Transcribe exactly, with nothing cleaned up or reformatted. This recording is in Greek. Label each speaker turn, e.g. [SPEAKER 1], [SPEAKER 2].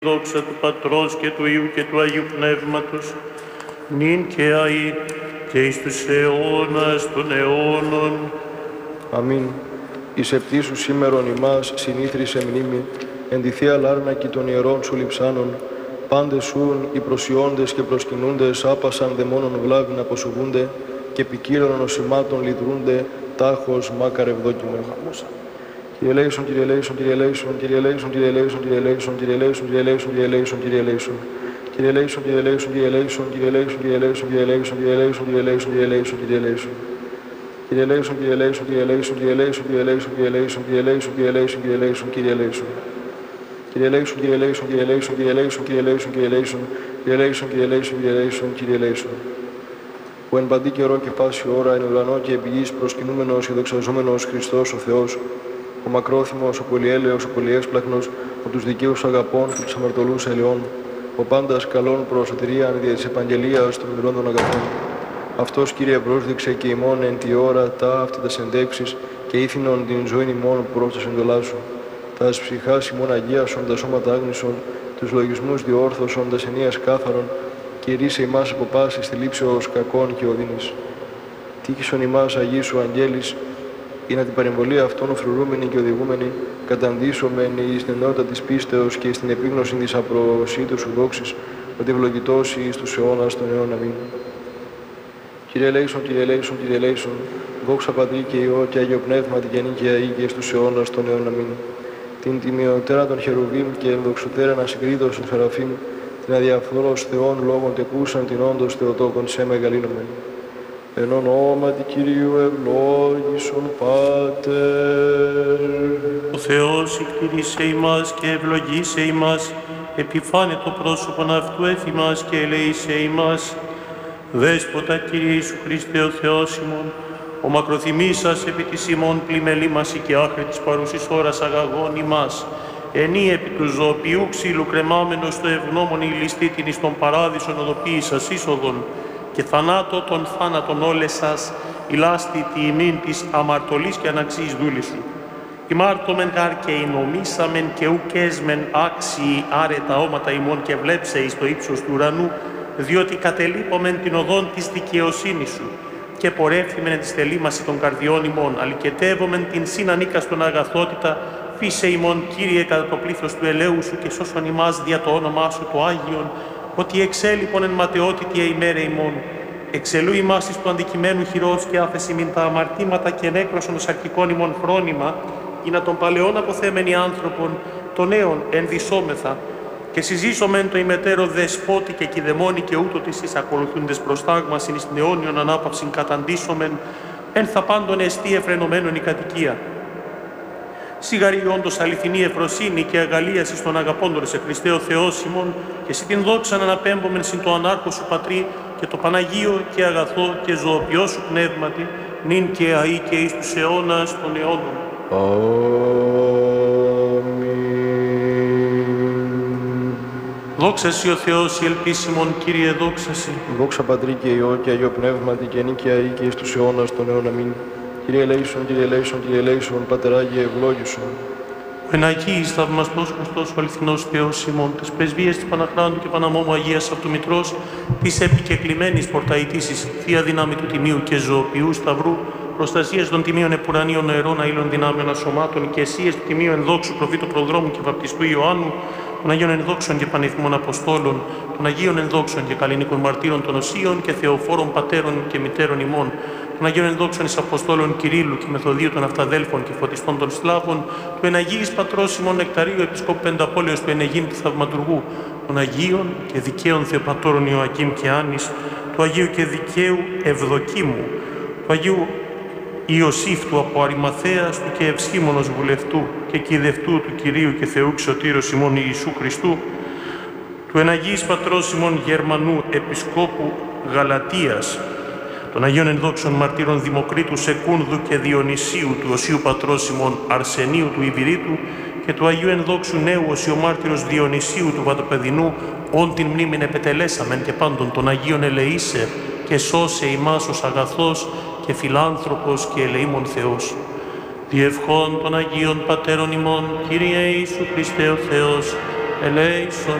[SPEAKER 1] Δόξα του Πατρός και του Υιού και του Αγίου Πνεύματος, νυν και αεί και εις τους αιώνας των αιώνων.
[SPEAKER 2] Αμήν. Εις επτήσου σήμερον ημάς συνήθρισε μνήμη, εν τη Θεία Λάρνακη των ιερών σου λειψάνων, πάντες σούν οι προσιώντες και προσκυνούντες, άπασαν δαιμόνων βλάβην αποσουβούνται, και ποικίλων νοσημάτων λυτρούνται, τάχος μάκαρ ευδόκιμο. Κύριε Λέησον, Κύριε Λέησον, Κύριε Λέησον, Κύριε Λέησον, Κύριε Λέησον, Κύριε Λέησον, Κύριε Λέησον, Κύριε Λέησον, Κύριε Λέησον, Κύριε Λέησον. Κύριε Λέησον, Κύριε Λέησον, Κύριε Λέησον, Κύριε Λέησον, Κύριε Λέησον, Κύριε Λέησον, Κύριε Λέησον, Κύριε Λέησον, Κύριε Λέησον, Κύριε Λέησον. Κύριε Λέησον, Κύριε Λέησον, Κύριε Λέησον, Κύριε Λέησον, Κύριε Λέησον, Κύριε Λέησον, Κύριε Λέησον, Κύριε Λέησον, Κύριε Λέησον, Κύριε Λέησον. Κύριε Λέησον, Κύριε Λέησον, Κύριε Λέησον, Κύριε Λέησον, Κύριε Λέησον, Κύριε Λέησον, Κύριε Λέησον, Κύριε Λέησον, Κύριε Λέησον, Κύριε Λέησον. Που εν παντή καιρό και πάση ώρα εν ουρανό και επί γης προσκυνούμενος και δοξαζόμενος Χριστός ο Θεός, ο μακρόθυμος, ο πολυέλεος, ο πολυέσπλαχνος, ο τους δικαίους αγαπών και τους αμαρτωλούς ελαιών, ο πάντας καλών προς σωτηρίαν δια της επαγγελίας των μηρών των αγαθών. Αυτός, Κύριε, πρόσδειξε και ημών εν τη ώρα τα αυτά τα συντέξεις και ήθινον την ζωήν ημών προς τα συντολά σου. Τας ψυχάς ημών αγίασον, τα σώματα άγνησον, τους λογισμούς διόρθωσον, τας ενίας κάθαρον, και ρίσε ημάς από πάσης τη λήψεως κακών και οδύνης. Τύχησον ημάς Αγίου Αγγέλης, ή να την παρεμβολή αυτών οφρουρούμενη και οδηγούμενη, καταντήσομεν εις την ενότητα της πίστεως και εις την επίγνωση της απροσίτου σου δόξης, ότι ευλογητός εις τους αιώνας των αιών. Αμήν. Κύριε Λέησον, Κύριε Λέησον, Κύριε Λέησον, δόξα Πατρί και Υιό και Άγιο Πνεύμα, την γενή και αή και εις τους αιώνας των αιών. Αμήν. Την τιμιωτέρα των χερουβίμ και ενδοξωτέρα να συγκρίτως των σεραφείμ, την αδιαφθόρος Θεών λόγων τεκούσαν την όντως Θεοτόκον σε μεγαλύνομεν. Εν ονόματι Κυρίου ευλόγησον Πάτερ.
[SPEAKER 1] Ο Θεός εκτηρήσε ημάς και ευλογήσε ημάς, επιφάνε το πρόσωπον αυτού εφημάς και ελεήσε ημάς. Δέσποτα Κύριε Ιησού Χριστέ ο Θεός ημών, ο μακροθυμής σας επί της ημών πλημελήμαση και άχρη της παρούσης ώρας αγαγών ημάς, ενή επί του ζωοποιού ξύλου κρεμάμενος στο ευγνώμων ηλιστήτην εις τον παράδεισον οδοποίησας είσοδον, και θανάτω των θάνατων όλες σας, ηλάστη τη ημίν της αμαρτωλής και αναξής δούλης σου. Ημάρτωμεν γάρ και εινομήσαμεν και ουκέσμεν άξιοι άρετα όματα ημών και βλέψε εις το ύψος του ουρανού, διότι κατελείπομεν την οδόν της δικαιοσύνης σου και πορεύθυμεν της θελήμαση των καρδιών ημών, αλικετεύομεν την συνανίκαστον αγαθότητα, φύσε ημών, Κύριε, κατά το πλήθος του ελέου σου και σώσον ημάς δια το όνομά σου το Άγιον, ότι εξέλιπον εν ματαιότητη ημέρε ημών. Εξελού ημάς εις του αντικειμένου χειρός και άφεση μην τα αμαρτήματα και νέκρωσον ως αρχικών ημών φρόνημα, ή να των παλαιών αποθέμενοι άνθρωπον, των νέων ενδυσόμεθα, και συζήσομεν το ημετέρω δεσπότη και κηδεμόνι και ούτω της εις ακολουθούντες προστάγμασιν εις την αιώνιον ανάπαυσιν καταντήσομεν, εν θα πάντων εστί εφρενωμένον η κατοικία. Σιγαρή όντως αληθινή ευφροσύνη και αγαλίαση των αγαπώντων σε Χριστέ ο Θεός ημών, και σοι την δόξαν αναπέμπομεν συν το ανάρχο σου Πατρί και το Παναγίο και αγαθό και ζωοποιό σου πνεύματι, νυν και αεί και εις τους αιώνας των αιώνων.
[SPEAKER 2] Αμήν.
[SPEAKER 1] Δόξα σοι ο Θεός η ελπίσιμον, Κύριε, δόξα σοι.
[SPEAKER 2] Δόξα Πατρί και Υιό και Αγίο Πνεύμα, την γενή και αή και εις τους αιώνας των αιών. Αμήν. Κύριε Λέησον, Κύριε Λέησον, Κύριε Λέησον, Πατεράγιε ευλόγησον.
[SPEAKER 1] Ο εν Αγίης θαυμαστός Χριστός, ο αληθινός Θεός ημών, τις πρεσβείες της Παναχράντου και Παναμόμου Αγίας Αυτομητρός, της επικεκλημένης πορταϊτήσης, θεία δύναμη του Τιμίου και ζωοποιού Σταυρού, προστασίες των Τιμίων Επουρανίων Νεερών Αήλων Δυνάμεων Ασωμάτων και αισίες του Τιμίου Ενδόξου Προφήτου Προδρόμου και Βαπτιστού Ιωάννου, των Αγίων Ενδόξων και Πανηθμών Αποστόλων, των Αγίων Ενδόξων και Καλλινίκων Μαρτύρων των Οσίων και Θεοφόρων Πατέρων και Μητέρων ημών, των Αγίων Ενδόξων εις Αποστόλων Κυρίλλου και Μεθοδίου των Αυταδέλφων και Φωτιστών των Σλάβων, του εν Αγίης Πατρός ημών Νεκταρίου Επισκόπου Πενταπόλεως του Ενεγίνη του Θαυματουργού, των Αγίων και Δικαίων Θεοπατώρων Ιωακήμ και Άννης, του Αγίου και Δικαίου Ευδοκίμου, του Αγίου Ιωσήφ του από Αρημαθέας του και ευσχήμονος βουλευτού και κυδευτού του Κυρίου και Θεού Ξωτήρος ημών Ιησού Χριστού, του εν Αγίης Πατρός ημών Γερμανού Επισκόπου Γαλατίας, των Αγίων Ενδόξων Μαρτύρων Δημοκρίτου Σεκούνδου και Διονυσίου, του Οσίου Πατρός ημών Αρσενίου του Ιβηρίτου και του Αγίου Ενδόξου Νέου Οσιομάρτυρος Διονυσίου του Βατοπεδινού, όν την μνήμην επετελέσαμεν και πάντων των Αγίων ελεήσε και σώσε ημάς ως αγαθός και φιλάνθρωπος και ελεήμων Θεός. Διευχών των Αγίων Πατέρων ημών, Κύριε Ιησού Χριστέ ο Θεός, ελέησον